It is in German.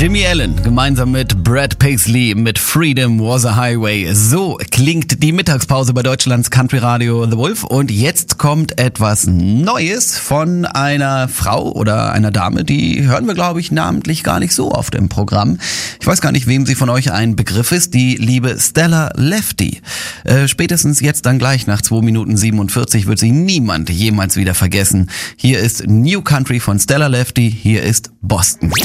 Jimmy Allen gemeinsam mit Brad Paisley mit Freedom Was a Highway. So klingt die Mittagspause bei Deutschlands Country Radio The Wolf. Und jetzt kommt etwas Neues von einer Frau oder einer Dame, die hören wir, glaube ich, namentlich gar nicht so oft im Programm. Ich weiß gar nicht, wem sie von euch ein Begriff ist, die liebe Stella Lefty. Spätestens jetzt dann gleich nach 2 Minuten 47 wird sie niemand jemals wieder vergessen. Hier ist New Country von Stella Lefty, hier ist Boston.